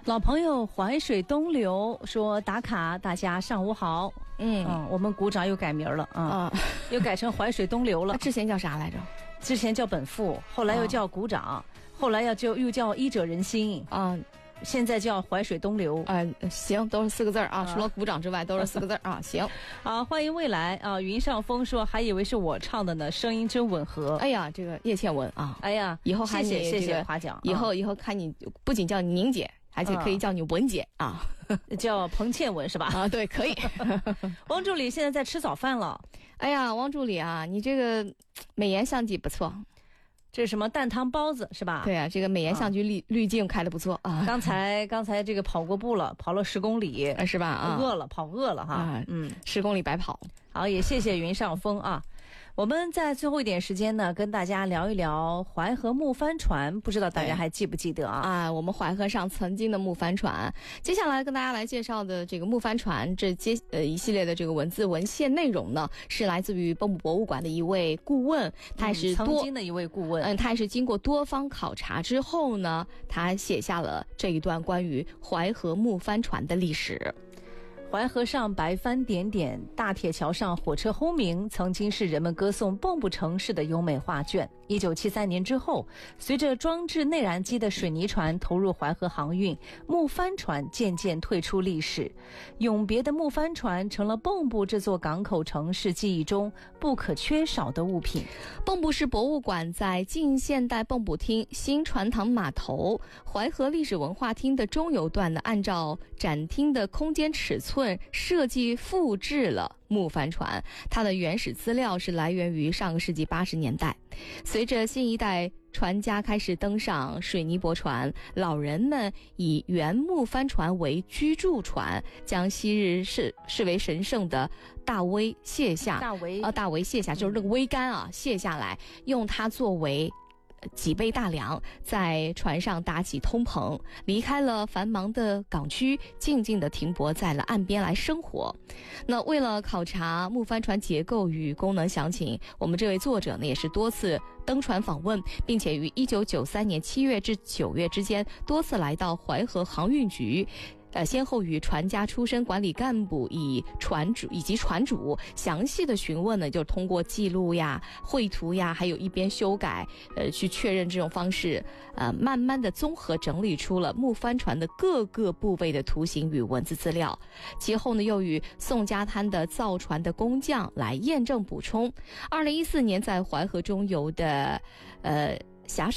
老朋友淮水东流说打卡，大家上午好。我们鼓掌又改名了啊，又改成淮水东流了。 之前叫啥来着？ 之前叫本腹，后来又叫鼓掌，后来又叫医者仁心啊。现在叫淮水东流行，都是4个字啊，除了鼓掌之外都是4个字啊。行， 好，欢迎未来啊！云上风说还以为是我唱的呢，声音真吻合。 哎呀，这个叶倩文啊， 哎呀， 以后喊你谢谢夸奖。 以后看你不仅叫你宁姐，而且可以叫你文姐啊， 叫彭倩文是吧？ 啊，对，可以。 汪助理现在在吃早饭了。 哎呀，汪助理啊，你这个美颜相机不错。 这是什么蛋汤包子是吧？ 对啊，这个美颜相机滤镜开的不错啊。 刚才这个跑过步了，跑了10公里是吧？ 跑饿了哈。 10公里白跑。 好，也谢谢云上风啊。我们在最后一点时间呢，跟大家聊一聊淮河木帆船，不知道大家还记不记得啊？ 我们淮河上曾经的木帆船。接下来跟大家来介绍的这个木帆船，一系列的这个文献内容呢，是来自于蚌埠博物馆的一位顾问，他也是曾经的一位顾问， 他也是经过多方考察之后呢，他写下了这一段关于淮河木帆船的历史。 淮河上白帆点点，大铁桥上火车轰鸣，曾经是人们歌颂蚌埠城市的优美画卷。1973年之后，随着装置内燃机的水泥船投入淮河航运，木帆船渐渐退出历史。永别的木帆船成了蚌埠这座港口城市记忆中不可缺少的物品。 蚌埠市博物馆在近现代蚌埠厅新船塘码头淮河历史文化厅的中游段呢，按照展厅的空间尺寸设计复制了木帆船，它的原始资料是来源于上个世纪80年代。随着新一代船家开始登上水泥驳船，老人们以原木帆船为居住船，将昔日视为神圣的大桅卸下，大桅卸下就是那个桅杆卸下来，用它作为脊背大梁，在船上搭起通棚，离开了繁忙的港区，静静地停泊在了岸边来生活。那为了考察木帆船结构与功能详情，我们这位作者呢也是多次登船访问，并且于1993年7月至9月之间多次来到淮河航运局，先后与船家出身管理干部以及船主详细的询问呢，就是通过记录呀、绘图呀，还有一边修改，去确认这种方式，慢慢的综合整理出了木帆船的各个部位的图形与文字资料。其后呢，又与宋家滩的造船的工匠来验证补充。2014年在淮河中游的霞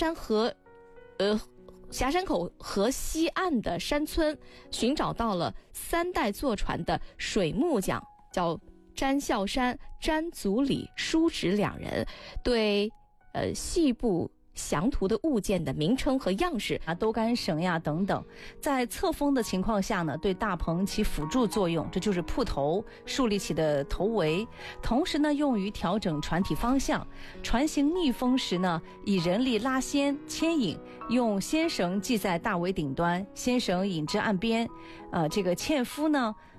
山口河西岸的山村，寻找到了3代坐船的水木匠，叫詹孝山、詹祖礼、叔侄2人，对细部详图的物件的名称和样式兜杆绳呀等等，在侧风的情况下呢，对大棚起辅助作用，这就是铺头竖立起的头围，同时呢用于调整船体方向。船行逆风时呢，以人力拉牵引，用纤绳系在大桅顶端，纤绳引至岸边，这个纤夫呢